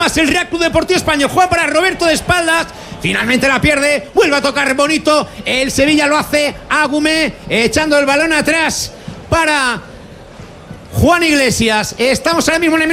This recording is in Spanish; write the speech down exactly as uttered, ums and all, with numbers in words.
El Real Club Deportivo Español juega para Roberto de espaldas. Finalmente la pierde. Vuelve a tocar bonito. El Sevilla lo hace. Agumé echando el balón atrás para Juan Iglesias. Estamos ahora mismo en el